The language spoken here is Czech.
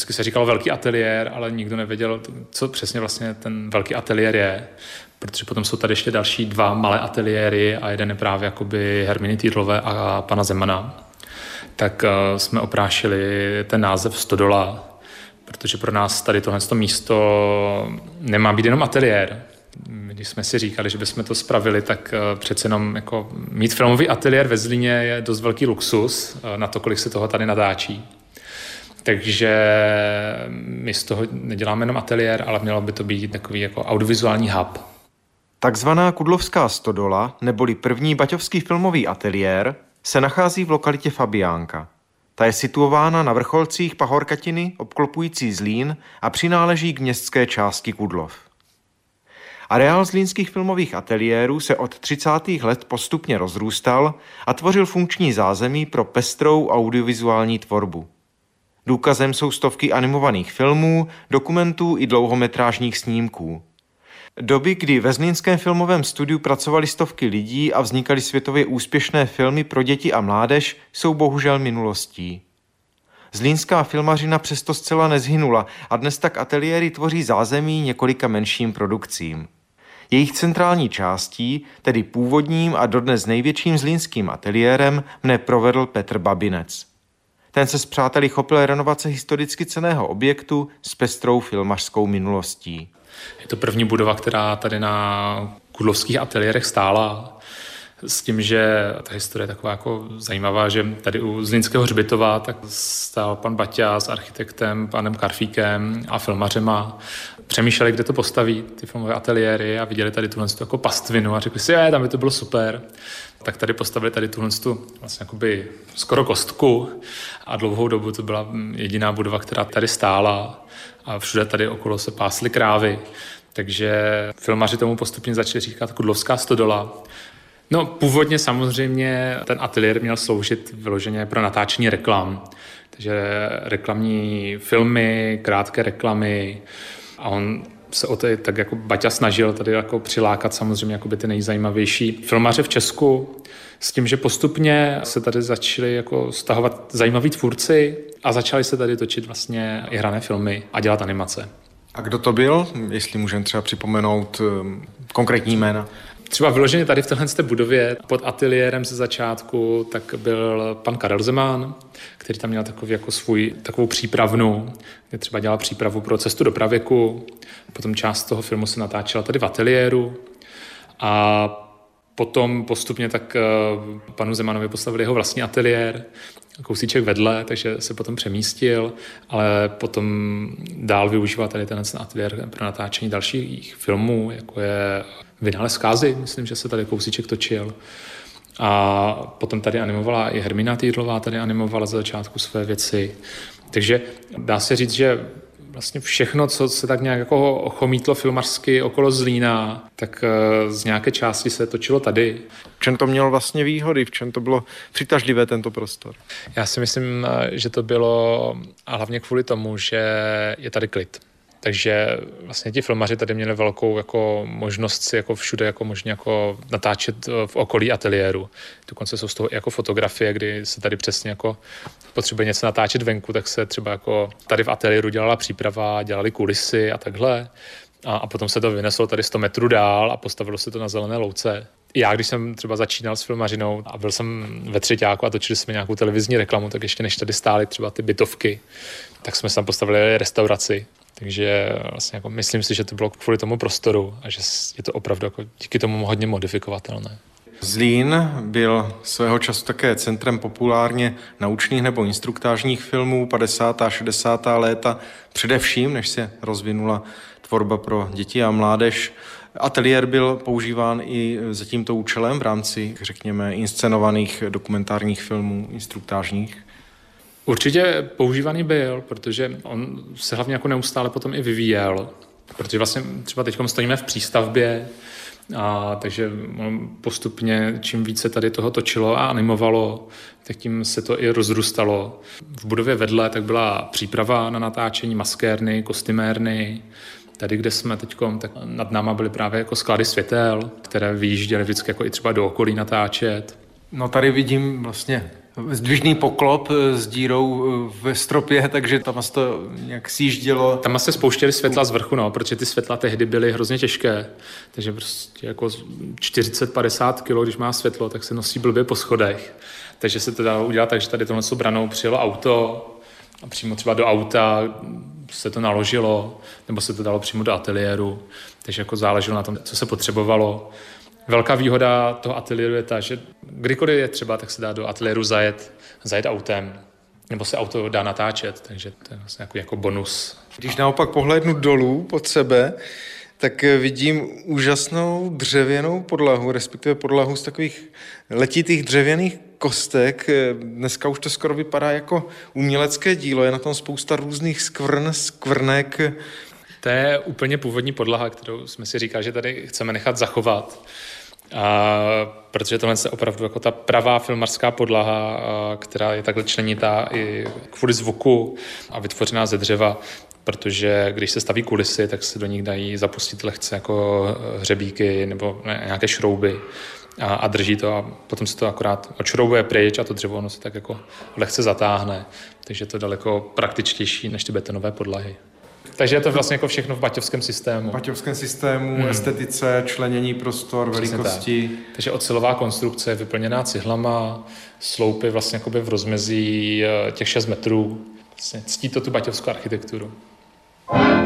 vždycky se říkalo velký ateliér, ale nikdo nevěděl, co přesně vlastně ten velký ateliér je, protože potom jsou tady ještě další 2 malé ateliéry a jeden je právě jakoby Herminy Týrlové a pana Zemana. Tak jsme oprášili ten název Stodola, protože pro nás tady tohle místo nemá být jenom ateliér. Když jsme si říkali, že bychom to spravili, tak přece jenom jako mít filmový ateliér ve Zlíně je dost velký luxus na to, kolik se toho tady natáčí. Takže my z toho neděláme jenom ateliér, ale mělo by to být takový jako audiovizuální hub. Takzvaná Kudlovská Stodola, neboli první baťovský filmový ateliér, se nachází v lokalitě Fabiánka. Ta je situována na vrcholcích pahorkatiny obklopující Zlín a přináleží k městské části Kudlov. Areál zlínských filmových ateliérů se od 30. let postupně rozrůstal a tvořil funkční zázemí pro pestrou audiovizuální tvorbu. Důkazem jsou stovky animovaných filmů, dokumentů i dlouhometrážních snímků. Doby, kdy ve zlínském filmovém studiu pracovali stovky lidí a vznikaly světově úspěšné filmy pro děti a mládež, jsou bohužel minulostí. Zlínská filmařina přesto zcela nezhynula a dnes tak ateliéry tvoří zázemí několika menším produkcím. Jejich centrální částí, tedy původním a dodnes největším zlínským ateliérem, mne provedl Petr Babinec. Ten se s přáteli chopil renovace historicky cenného objektu s pestrou filmařskou minulostí. Je to první budova, která tady na kudlovských ateliérech stála. S tím, že ta historie je taková jako zajímavá, že tady u Zlínského hřbitova tak stál pan Baťa s architektem, panem Karfíkem a filmařema. Přemýšleli, kde to postaví, ty filmové ateliéry, a viděli tady tuhle jako pastvinu a řekli si, tam by to bylo super. Tak tady postavili tady tuhle vlastně jakoby skoro kostku a dlouhou dobu to byla jediná budova, která tady stála a všude tady okolo se pásly krávy. Takže filmaři tomu postupně začali říkat Kudlovská Stodola. No, původně samozřejmě ten ateliér měl sloužit vyloženě pro natáčení reklam. Takže reklamní filmy, krátké reklamy, a on se o to tak jako Baťa snažil tady jako přilákat samozřejmě jako by ty nejzajímavější filmaře v Česku, s tím, že postupně se tady začali jako stahovat zajímaví tvůrci a začali se tady točit vlastně i hrané filmy a dělat animace. A kdo to byl, jestli můžeme třeba připomenout konkrétní jména? Třeba vyloženě tady v téhle budově pod ateliérem ze začátku tak byl pan Karel Zeman, který tam měl takovou přípravnu, kde třeba dělal přípravu pro Cestu do pravěku. Potom část toho filmu se natáčela tady v ateliéru a potom postupně tak panu Zemanovi postavili jeho vlastní ateliér, kousíček vedle, takže se potom přemístil, ale potom dál využíval tady tenhle ateliér pro natáčení dalších filmů, jako je Vynález zkázy, myslím, že se tady kousíček točil. A potom tady animovala i Hermina Týrlová, tady animovala za začátku své věci. Takže dá se říct, že vlastně všechno, co se tak nějak jako ochomítlo filmařsky okolo Zlína, tak z nějaké části se točilo tady. V čem to mělo vlastně výhody? V čem to bylo přitažlivé tento prostor? Já si myslím, že to bylo a hlavně kvůli tomu, že je tady klid. Takže vlastně ti filmaři tady měli velkou jako možnost si jako všude jako možně jako natáčet v okolí ateliéru. Dokonce jsou z toho jako fotografie, kdy se tady přesně jako potřebuje něco natáčet venku, tak se třeba jako tady v ateliéru dělala příprava, dělali kulisy a takhle. A potom se to vyneslo tady 100 metrů dál a postavilo se to na zelené louce. Já, když jsem třeba začínal s filmařinou a byl jsem ve třeťáku a točili jsme nějakou televizní reklamu, tak ještě než tady stály třeba ty bytovky, tak jsme tam postavili restauraci. Takže vlastně jako myslím si, že to bylo kvůli tomu prostoru a že je to opravdu jako díky tomu hodně modifikovatelné. Zlín byl svého času také centrem populárně naučných nebo instruktážních filmů 50. a 60. léta, především, než se rozvinula tvorba pro děti a mládež. Ateliér byl používán i za tímto účelem v rámci, řekněme, inscenovaných dokumentárních filmů, instruktážních. Určitě používaný byl, protože on se hlavně jako neustále potom i vyvíjel, protože vlastně třeba teď stojíme v přístavbě, a takže postupně čím více tady toho točilo a animovalo, tak tím se to i rozrůstalo. V budově vedle tak byla příprava na natáčení, maskérny, kostymérny. Tady, kde jsme teď, tak nad náma byly právě jako sklady světel, které vyjížděly vždycky jako i třeba do okolí natáčet. No tady vidím vlastně zdvižný poklop s dírou ve stropě, takže tam se to nějak sjíždělo. Tam se spouštěly světla z vrchu, protože ty světla tehdy byly hrozně těžké, takže prostě jako 40-50 kg, když má světlo, tak se nosí blbě po schodech. Takže se to dalo udělat tak, že tady tohle branou přijelo auto a přímo třeba do auta se to naložilo, nebo se to dalo přímo do ateliéru, takže jako záleželo na tom, co se potřebovalo. Velká výhoda toho ateliéru je ta, že kdykoliv je třeba, tak se dá do ateliéru zajet autem, nebo se auto dá natáčet, takže to je vlastně jako bonus. Když naopak pohlédnu dolů pod sebe, tak vidím úžasnou dřevěnou podlahu, respektive podlahu z takových letitých dřevěných kostek. Dneska už to skoro vypadá jako umělecké dílo, je na tom spousta různých skvrnek. To je úplně původní podlaha, kterou jsme si říkali, že tady chceme nechat zachovat. Protože tohle je opravdu jako ta pravá filmařská podlaha, která je takhle členitá i kvůli zvuku a vytvořená ze dřeva, protože když se staví kulisy, tak se do nich dají zapustit lehce jako hřebíky nebo nějaké šrouby a drží to a potom se to akorát odšroubuje pryč a to dřevo ono se tak jako lehce zatáhne. Takže je to daleko praktičtější než ty betonové podlahy. Takže je to vlastně jako všechno v baťovském systému. V baťovském systému, estetice, členění prostor, velikosti. Tak. Takže ocelová konstrukce je vyplněná cihlama, sloupy vlastně jakoby v rozmezí těch 6 metrů. Vlastně ctí to tu baťovskou architekturu.